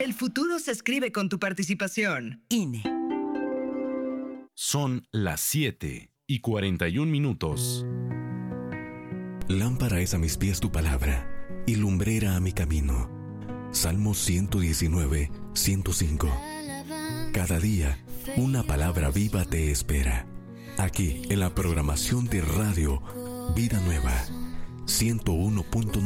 El futuro se escribe con tu participación. INE. Son las 7:41. Lámpara es a mis pies tu palabra y lumbrera a mi camino. Salmos 119, 105. Cada día, una palabra viva te espera. Aquí, en la programación de Radio Vida Nueva, 101.9.